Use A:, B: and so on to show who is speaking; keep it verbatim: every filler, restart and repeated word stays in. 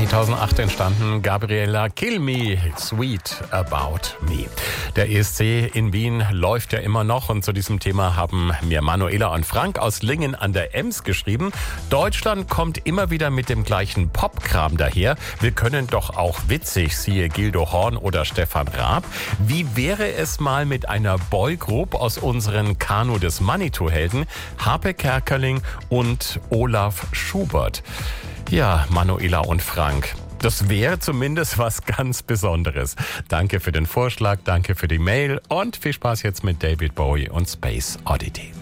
A: zweitausendacht entstanden Gabriella Kill Me, Sweet About Me. Der E S C in Wien läuft ja immer noch und zu diesem Thema haben mir Manuela und Frank aus Lingen an der Ems geschrieben. Deutschland kommt immer wieder mit dem gleichen Popkram daher. Wir können doch auch witzig, siehe Gildo Horn oder Stefan Raab. Wie wäre es mal mit einer Boygroup aus unseren Kanu des Manitou-Helden Harpe Kerkeling und Olaf Schubert? Ja, Manuela und Frank, das wäre zumindest was ganz Besonderes. Danke für den Vorschlag, danke für die Mail und viel Spaß jetzt mit David Bowie und Space Oddity.